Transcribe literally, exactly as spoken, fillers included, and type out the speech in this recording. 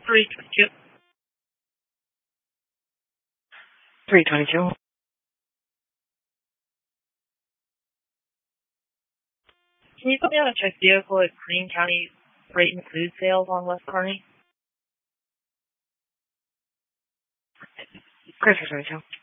three twenty-two. three twenty-two. Can you put me on a checked vehicle at Greene County Freight and Food Sales on West Kearney? Chris twenty-two.